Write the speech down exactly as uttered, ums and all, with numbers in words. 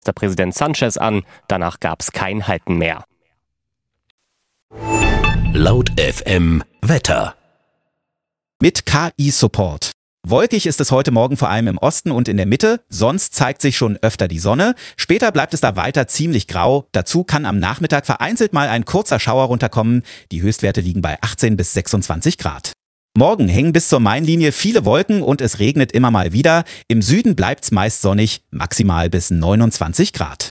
der Präsident Sanchez an. Danach gab es kein Halten mehr. Laut F M Wetter. Mit K I-Support. Wolkig ist es heute Morgen vor allem im Osten und in der Mitte, sonst zeigt sich schon öfter die Sonne. Später bleibt es da weiter ziemlich grau. Dazu kann am Nachmittag vereinzelt mal ein kurzer Schauer runterkommen. Die Höchstwerte liegen bei achtzehn bis sechsundzwanzig Grad. Morgen hängen bis zur Mainlinie viele Wolken und es regnet immer mal wieder. Im Süden bleibt's meist sonnig, maximal bis neunundzwanzig Grad.